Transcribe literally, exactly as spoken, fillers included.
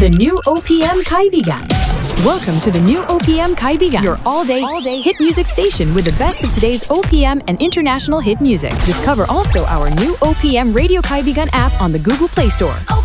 The new O P M Kaibigan. Welcome to the new O P M Kaibigan, your all-day, all-day hit music station with the best of today's O P M and international hit music. Discover also our new O P M Radio Kaibigan app on the Google Play Store.